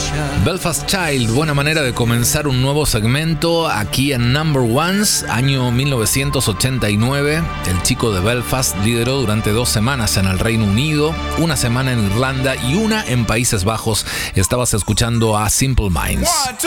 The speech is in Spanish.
Belfast Child, buena manera de comenzar un nuevo segmento aquí en Number Ones, año 1989. El chico de Belfast lideró durante 2 semanas en el Reino Unido, 1 semana en Irlanda y 1 en Países Bajos. Estabas escuchando a Simple Minds. 1, 2,